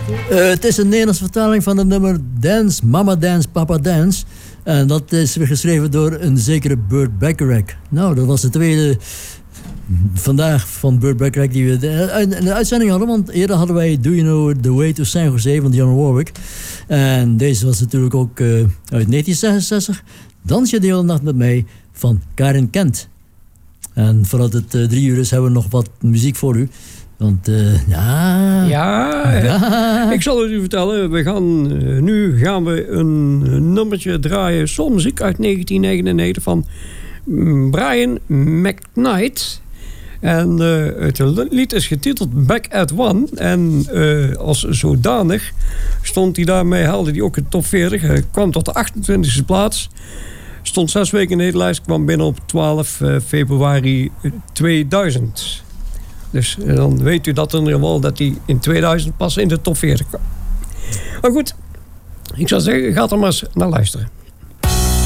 Het is een Nederlandse vertaling van het nummer Dance, Mama Dance, Papa Dance. En dat is weer geschreven door een zekere Burt Bacharach. Nou, dat was de tweede vandaag van Burt Bacharach die we in de uitzending hadden. Want eerder hadden wij Do You Know The Way To San Jose van Dionne Warwick. En deze was natuurlijk ook uit 1966. Dans je de hele nacht met mij van Karin Kent. En voordat het 3 uur is, hebben we nog wat muziek voor u. Want ik zal het u vertellen. Nu gaan we een nummertje draaien. Soulmuziek uit 1999 van Brian McKnight. En het lied is getiteld Back at One. En als zodanig haalde hij ook een top 40. Hij kwam tot de 28e plaats. Stond 6 weken in de lijst. Kwam binnen op 12 februari 2000. Dus dan weet u dat in ieder geval dat hij in 2000 pas in de top 40 kwam. Maar goed, ik zou zeggen, ga er maar eens naar luisteren.